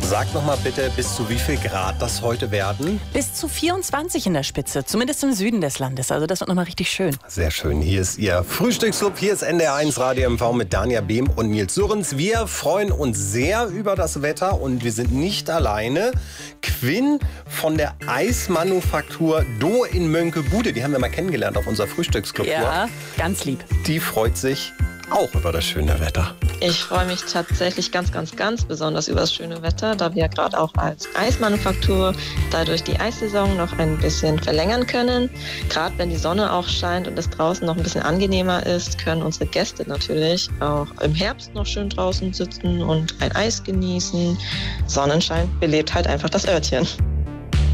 Sag noch mal bitte, bis zu wie viel Grad das heute werden? Bis zu 24 in der Spitze, zumindest im Süden des Landes. Also das wird nochmal richtig schön. Sehr schön. Hier ist Ihr Frühstücksclub. Hier ist NDR1 Radio MV mit Dania Behm und Nils Sürrens. Wir freuen uns sehr über das Wetter und wir sind nicht alleine. Quinn von der Eismanufaktur Do in Mönckebude, die haben wir mal kennengelernt auf unserer Frühstücksclub. Ja, ganz lieb. Die freut sich auch über das schöne Wetter. Ich freue mich tatsächlich ganz besonders über das schöne Wetter, da wir gerade auch als Eismanufaktur dadurch die Eissaison noch ein bisschen verlängern können. Gerade wenn die Sonne auch scheint und es draußen noch ein bisschen angenehmer ist, können unsere Gäste natürlich auch im Herbst noch schön draußen sitzen und ein Eis genießen. Sonnenschein belebt halt einfach das Örtchen.